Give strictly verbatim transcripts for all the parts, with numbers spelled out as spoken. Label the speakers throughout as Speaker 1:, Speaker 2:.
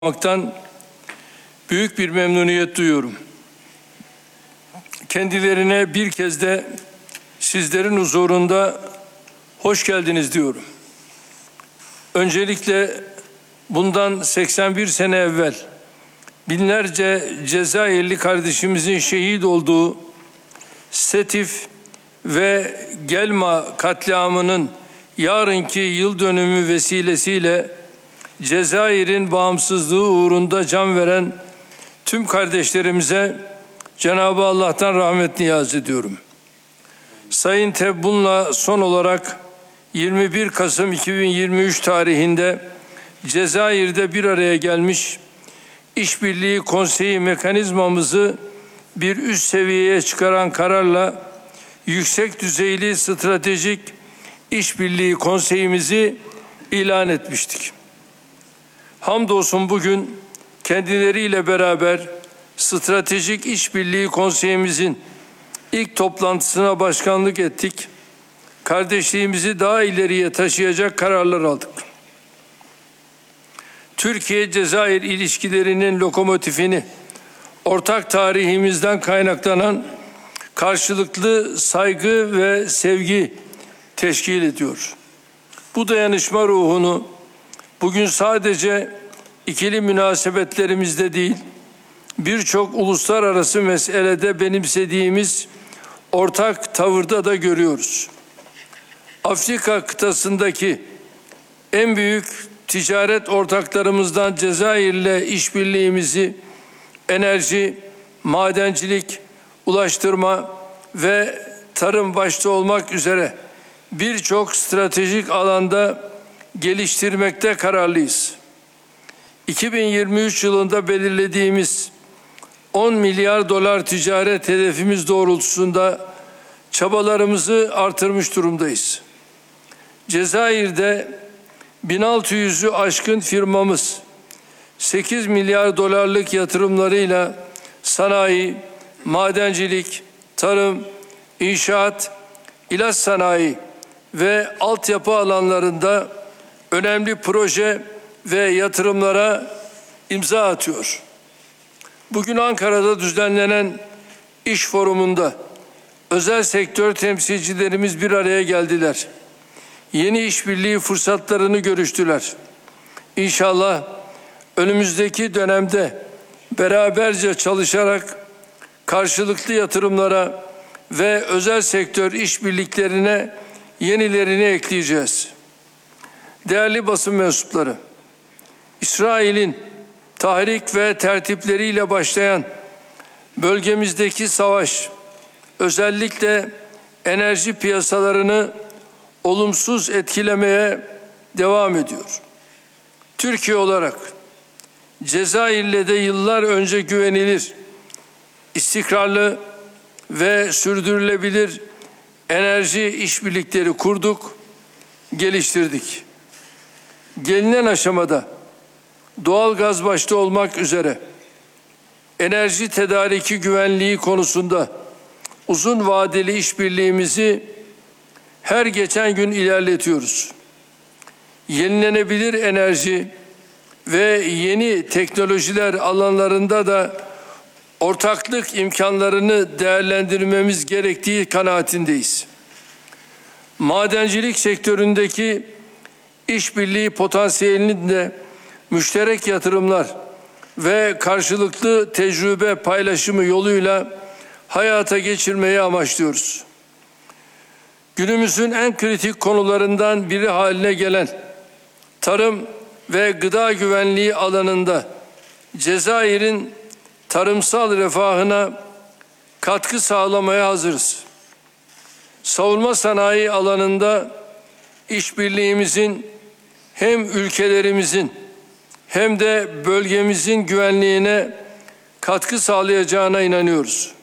Speaker 1: olmaktan büyük bir memnuniyet duyuyorum. Kendilerine bir kez de sizlerin huzurunda hoş geldiniz diyorum. Öncelikle bundan seksen bir sene evvel binlerce Cezayirli kardeşimizin şehit olduğu Setif ve Gelma katliamının yarınki yıl dönümü vesilesiyle Cezayir'in bağımsızlığı uğrunda can veren tüm kardeşlerimize Cenab-ı Allah'tan rahmet niyaz ediyorum. Sayın Tebbun'la son olarak yirmi bir Kasım iki bin yirmi üç tarihinde Cezayir'de bir araya gelmiş, İşbirliği Konseyi mekanizmamızı bir üst seviyeye çıkaran kararla yüksek düzeyli stratejik İşbirliği Konseyimizi ilan etmiştik. Hamdolsun bugün kendileriyle beraber Stratejik İşbirliği Konseyimizin ilk toplantısına başkanlık ettik. Kardeşliğimizi daha ileriye taşıyacak kararlar aldık. Türkiye-Cezayir ilişkilerinin lokomotifini ortak tarihimizden kaynaklanan karşılıklı saygı ve sevgi teşkil ediyor. Bu dayanışma ruhunu bugün sadece ikili münasebetlerimizde değil, birçok uluslararası meselede benimsediğimiz ortak tavırda da görüyoruz. Afrika kıtasındaki en büyük ticaret ortaklarımızdan Cezayir'le işbirliğimizi enerji, madencilik, ulaştırma ve tarım başta olmak üzere birçok stratejik alanda geliştirmekte kararlıyız. iki bin yirmi üç yılında belirlediğimiz on milyar dolar ticaret hedefimiz doğrultusunda çabalarımızı artırmış durumdayız. Cezayir'de bin altı yüzü aşkın firmamız sekiz milyar dolarlık yatırımlarıyla sanayi, madencilik, tarım, inşaat, ilaç sanayi ve altyapı alanlarında önemli proje ve yatırımlara imza atıyor. Bugün Ankara'da düzenlenen iş forumunda özel sektör temsilcilerimiz bir araya geldiler. Yeni işbirliği fırsatlarını görüştüler. İnşallah önümüzdeki dönemde beraberce çalışarak karşılıklı yatırımlara ve özel sektör işbirliklerine yenilerini ekleyeceğiz. Değerli basın mensupları, İsrail'in tahrik ve tertipleriyle başlayan bölgemizdeki savaş, özellikle enerji piyasalarını olumsuz etkilemeye devam ediyor. Türkiye olarak Cezayir'le de yıllar önce güvenilir, istikrarlı ve sürdürülebilir enerji işbirlikleri kurduk, geliştirdik. Gelinen aşamada doğal gaz başta olmak üzere enerji tedariki güvenliği konusunda uzun vadeli işbirliğimizi her geçen gün ilerletiyoruz. Yenilenebilir enerji ve yeni teknolojiler alanlarında da ortaklık imkanlarını değerlendirmemiz gerektiği kanaatindeyiz. Madencilik sektöründeki işbirliği potansiyelini de müşterek yatırımlar ve karşılıklı tecrübe paylaşımı yoluyla hayata geçirmeyi amaçlıyoruz. Günümüzün en kritik konularından biri haline gelen tarım ve gıda güvenliği alanında Cezayir'in tarımsal refahına katkı sağlamaya hazırız. Savunma sanayi alanında işbirliğimizin hem ülkelerimizin hem de bölgemizin güvenliğine katkı sağlayacağına inanıyoruz.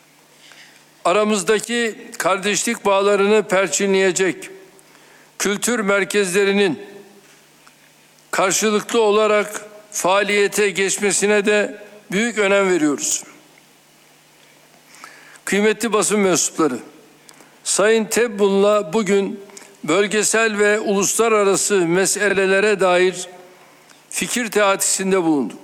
Speaker 1: Aramızdaki kardeşlik bağlarını perçinleyecek kültür merkezlerinin karşılıklı olarak faaliyete geçmesine de büyük önem veriyoruz. Kıymetli basın mensupları, Sayın Tebbun'la bugün bölgesel ve uluslararası meselelere dair fikir teatisinde bulunduk.